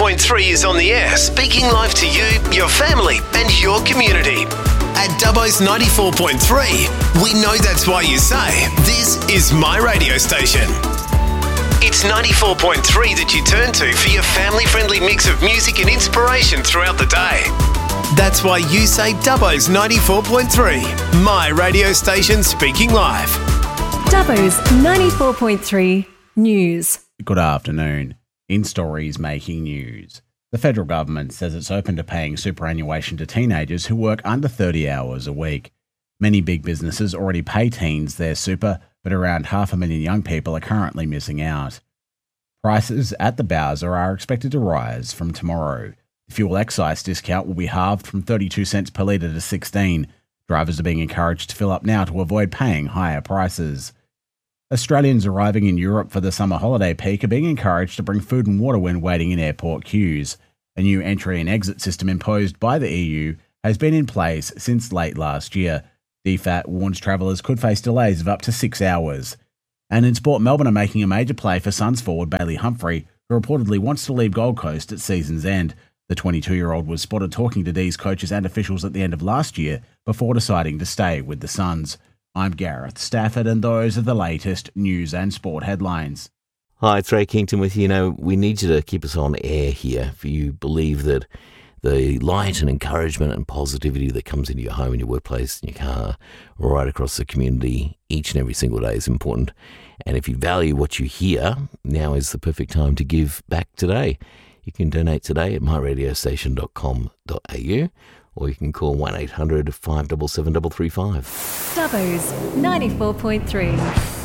94.3 is on the air, speaking live to you, your family and your community. At Dubbo's 94.3, we know that's why you say, this is my radio station. It's 94.3 that you turn to for your family-friendly mix of music and inspiration throughout the day. That's why you say Dubbo's 94.3, my radio station speaking live. Dubbo's 94.3 News. Good afternoon. In stories making news. The federal government says it's open to paying superannuation to teenagers who work under 30 hours a week. Many big businesses already pay teens their super, but around 500,000 young people are currently missing out. Prices at the Bowser are expected to rise from tomorrow. The fuel excise discount will be halved from 32 cents per litre to 16. Drivers are being encouraged to fill up now to avoid paying higher prices. Australians arriving in Europe for the summer holiday peak are being encouraged to bring food and water when waiting in airport queues. A new entry and exit system imposed by the EU has been in place since late last year. DFAT warns travellers could face delays of up to 6 hours. And in sport, Melbourne are making a major play for Suns forward Bailey Humphrey, who reportedly wants to leave Gold Coast at season's end. The 22-year-old was spotted talking to D's coaches and officials at the end of last year before deciding to stay with the Suns. I'm Gareth Stafford, and those are the latest news and sport headlines. Hi, it's Ray Kington with you. We need you to keep us on air here. If you believe that the light and encouragement and positivity that comes into your home and your workplace and your car, right across the community, each and every single day is important. And if you value what you hear, now is the perfect time to give back today. You can donate today at myradiostation.com.au. or you can call 1-800-577-335. Dubbo's 94.3.